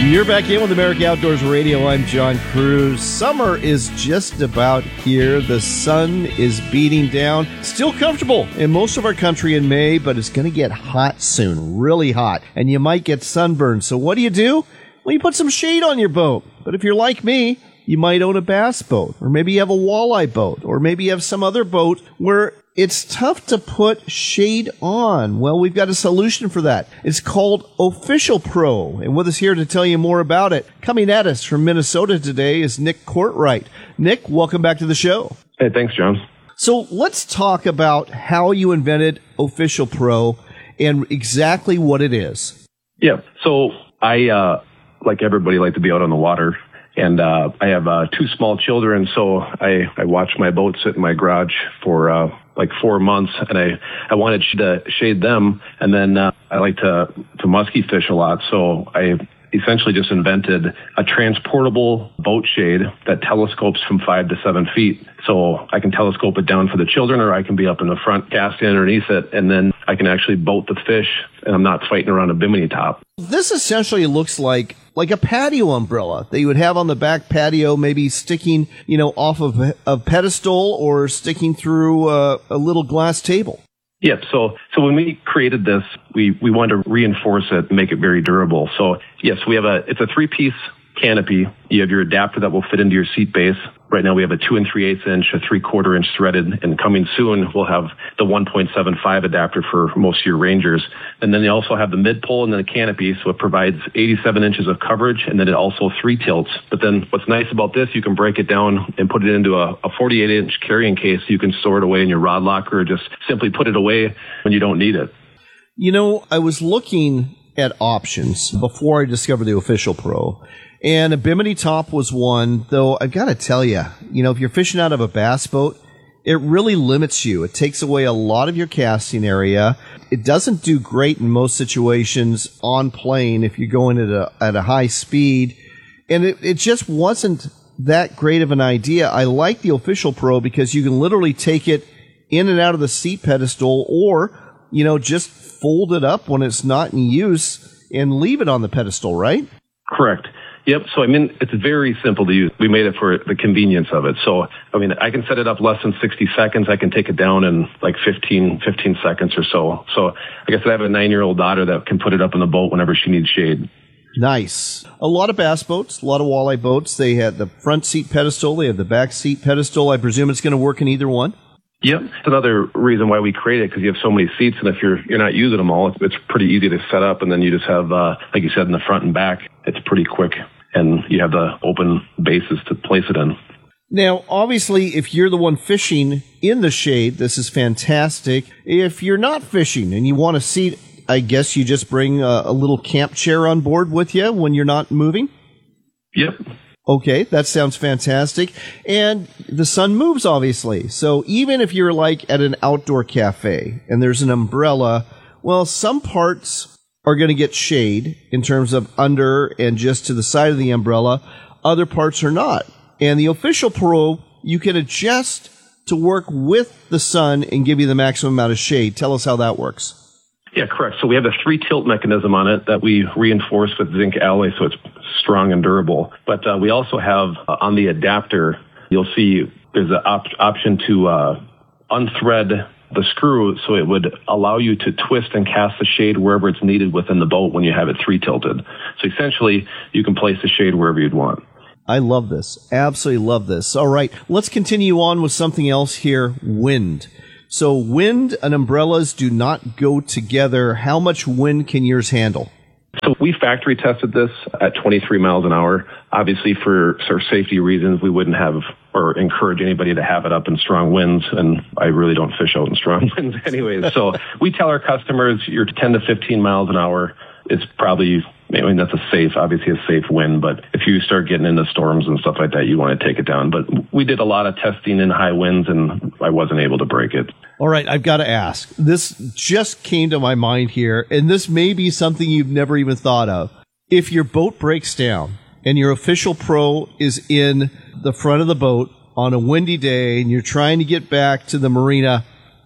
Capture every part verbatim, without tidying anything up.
You're back in with America Outdoors Radio. I'm John Cruz. Summer is just about here. The sun is beating down. Still comfortable in most of our country in May, but it's going to get hot soon, really hot. And you might get sunburned. So what do you do? Well, you put some shade on your boat. But if you're like me, you might own a bass boat, or maybe you have a walleye boat, or maybe you have some other boat where it's tough to put shade on. Well, we've got a solution for that. It's called Official Pro. And with us here to tell you more about it, coming at us from Minnesota today is Nick Courtright. Nick, welcome back to the show. Hey, thanks, John. So let's talk about how you invented Official Pro and exactly what it is. Yeah, so I, uh, like everybody, like to be out on the water. And uh, I have uh, two small children, so I, I watched my boat sit in my garage for uh, like four months, and I, I wanted to shade them. And then uh, I like to, to musky fish a lot, so I essentially just invented a transportable boat shade that telescopes from five to seven feet. So I can telescope it down for the children, or I can be up in the front casting underneath it, and then I can actually boat the fish, and I'm not fighting around a bimini top. This essentially looks like like a patio umbrella that you would have on the back patio, maybe sticking, you know, off of a pedestal or sticking through a, a little glass table. Yep. So, so when we created this, we, we wanted to reinforce it, make it very durable. So yes, we have a, it's a three piece canopy. You have your adapter that will fit into your seat base. Right now we have a two and three eighths inch, a three quarter inch threaded, and coming soon we'll have the one point seven five adapter for most of your Rangers. And then they also have the mid pole and then the canopy, so it provides eighty-seven inches of coverage, and then it also three tilts. But then what's nice about this, you can break it down and put it into a, a forty-eight inch carrying case. You can store it away in your rod locker, or just simply put it away when you don't need it. You know, I was looking at options before I discovered the Official Pro. And a bimini top was one, though I've got to tell you, you know, if you're fishing out of a bass boat, it really limits you. It takes away a lot of your casting area. It doesn't do great in most situations on plane if you're going at a, at a high speed. And it, it just wasn't that great of an idea. I like the Official Pro because you can literally take it in and out of the seat pedestal, or, you know, just fold it up when it's not in use and leave it on the pedestal, right? Correct. Yep. So, I mean, it's very simple to use. We made it for the convenience of it. So, I mean, I can set it up less than sixty seconds. I can take it down in like fifteen, fifteen seconds or so. So, like I said, I have a nine-year-old daughter that can put it up in the boat whenever she needs shade. Nice. A lot of bass boats, a lot of walleye boats. They had the front seat pedestal. They have the back seat pedestal. I presume it's going to work in either one. Yep. It's another reason why we created it, because you have so many seats, and if you're you're not using them all, it's, it's pretty easy to set up, and then you just have, uh, like you said, in the front and back, it's pretty quick. And you have the open bases to place it in. Now, obviously, if you're the one fishing in the shade, this is fantastic. If you're not fishing and you want a seat, I guess you just bring a, a little camp chair on board with you when you're not moving? Yep. Okay, that sounds fantastic. And the sun moves, obviously. So even if you're like at an outdoor cafe and there's an umbrella, well, some parts are going to get shade in terms of under and just to the side of the umbrella. Other parts are not. And the Official Pro, you can adjust to work with the sun and give you the maximum amount of shade. Tell us how that works. Yeah, correct. So we have a three tilt mechanism on it that we reinforce with zinc alloy, so it's strong and durable. But uh, we also have uh, on the adapter, you'll see there's an op- option to uh, unthread the screw, so it would allow you to twist and cast the shade wherever it's needed within the boat when you have it three tilted. So essentially, you can place the shade wherever you'd want. I love this. Absolutely love this. All right, let's continue on with something else here, wind. So wind and umbrellas do not go together. How much wind can yours handle? So we factory tested this at twenty-three miles an hour. Obviously, for sort of safety reasons, we wouldn't have or encourage anybody to have it up in strong winds. And I really don't fish out in strong winds anyways. So we tell our customers you're ten to fifteen miles an hour. It's probably, I mean, that's a safe, obviously a safe wind. But if you start getting into storms and stuff like that, you want to take it down. But we did a lot of testing in high winds, and I wasn't able to break it. All right, I've got to ask. This just came to my mind here, and this may be something you've never even thought of. If your boat breaks down and your Official Pro is in the front of the boat on a windy day and you're trying to get back to the marina,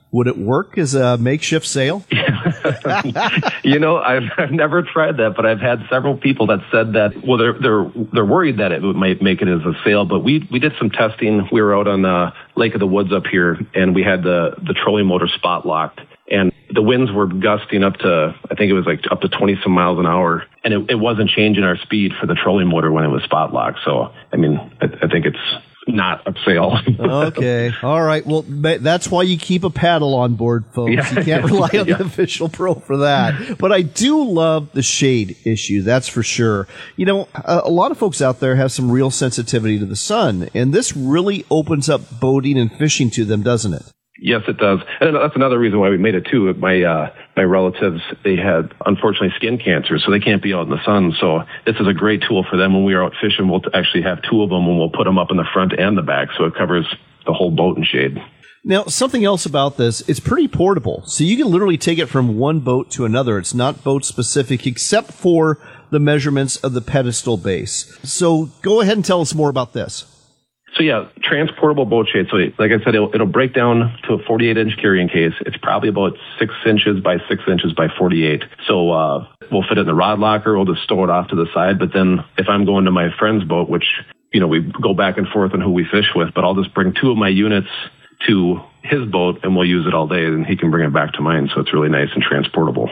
Would it work as a makeshift sail? You know, I've, I've never tried that, but I've had several people that said that, well, they're, they're, they're worried that it might make it as a sail, but we, we did some testing. We were out on the Lake of the Woods up here, and we had the, the trolling motor spot locked, and the winds were gusting up to, I think it was like up to twenty some miles an hour, and it, it wasn't changing our speed for the trolling motor when it was spot locked. So, I mean, I, I think it's not a sail. Okay. All right. Well, that's why you keep a paddle on board, folks. Yeah. You can't rely on yeah. the Official Pro for that. But I do love the shade issue. That's for sure. You know, a, a lot of folks out there have some real sensitivity to the sun, and this really opens up boating and fishing to them, doesn't it? Yes, it does. And that's another reason why we made it too. My, uh, my relatives, they had, unfortunately, skin cancer, so they can't be out in the sun. So this is a great tool for them. When we are out fishing, we'll actually have two of them, and we'll put them up in the front and the back, so it covers the whole boat in shade. Now, something else about this, it's pretty portable. So you can literally take it from one boat to another. It's not boat specific, except for the measurements of the pedestal base. So go ahead and tell us more about this. So yeah, transportable boat shade. So like I said, it'll, it'll break down to a forty-eight inch carrying case. It's probably about six inches by six inches by forty-eight. So uh, we'll fit it in the rod locker. We'll just stow it off to the side. But then if I'm going to my friend's boat, which, you know, we go back and forth on who we fish with, but I'll just bring two of my units to his boat and we'll use it all day, and he can bring it back to mine. So it's really nice and transportable.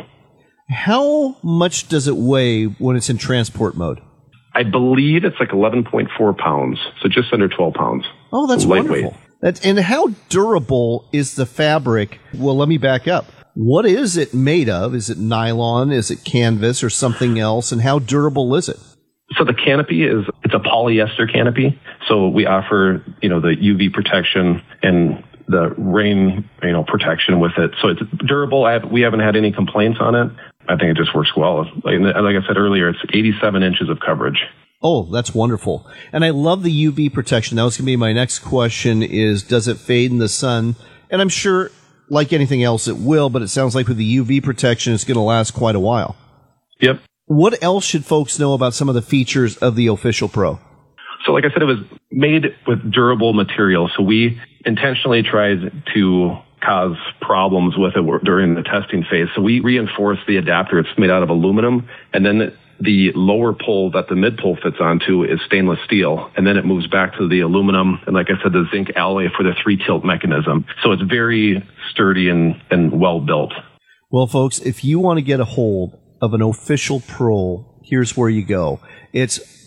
How much does it weigh when it's in transport mode? I believe it's like eleven point four pounds, so just under twelve pounds. Oh, that's lightweight. Wonderful. That's, and how durable is the fabric? Well, let me back up. What is it made of? Is it nylon? Is it canvas or something else? And how durable is it? So the canopy is, it's a polyester canopy. So we offer, you know, the U V protection and the rain, you know, protection with it. So it's durable. I have, we haven't had any complaints on it. I think it just works well. Like, like I said earlier, it's eighty-seven inches of coverage. Oh, that's wonderful. And I love the U V protection. That was going to be my next question is, does it fade in the sun? And I'm sure, like anything else, it will, but it sounds like with the U V protection, it's going to last quite a while. Yep. What else should folks know about some of the features of the Official Pro? So like I said, it was made with durable material. So we intentionally tried to cause problems with it during the testing phase. So we reinforced the adapter. It's made out of aluminum, and then the lower pole that the mid pole fits onto is stainless steel, and then it moves back to the aluminum and, like I said, the zinc alloy for the three tilt mechanism. So it's very sturdy and, and well built. Well, folks, if you want to get a hold of an Official Pro, here's where you go. It's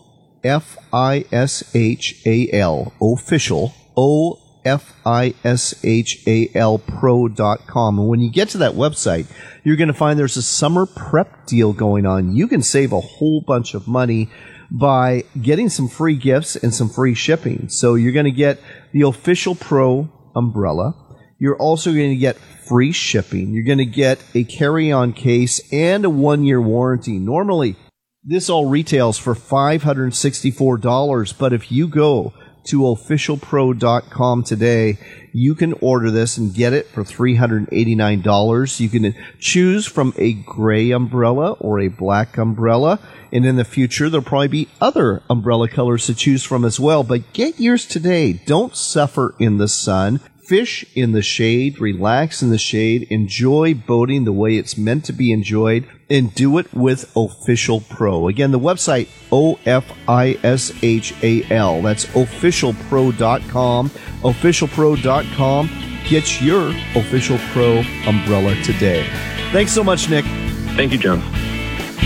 O F I S H A L, official, O F I S H A L pro dot com. And when you get to that website, you're going to find there's a summer prep deal going on. You can save a whole bunch of money by getting some free gifts and some free shipping. So you're going to get the Official Pro umbrella. You're also going to get free shipping. You're going to get a carry-on case and a one-year warranty. Normally, this all retails for five hundred sixty-four dollars, but if you go to official pro dot com today, you can order this and get it for three hundred eighty-nine dollars. You can choose from a gray umbrella or a black umbrella, and in the future there'll probably be other umbrella colors to choose from as well. But get yours today. Don't suffer in the sun. Fish in the shade, relax in the shade, enjoy boating the way it's meant to be enjoyed, and do it with Official Pro. Again, the website, O F I S H A L. That's official pro dot com. official pro dot com. Get your Official Pro umbrella today. Thanks so much, Nick. Thank you, John.